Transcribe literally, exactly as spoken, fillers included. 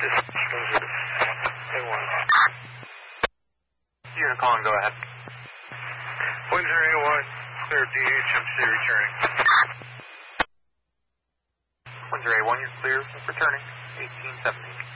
Unit calling, go ahead. one zero eight one, clear D H M C returning. one zero eight one, you're clear, returning, eighteen seventy.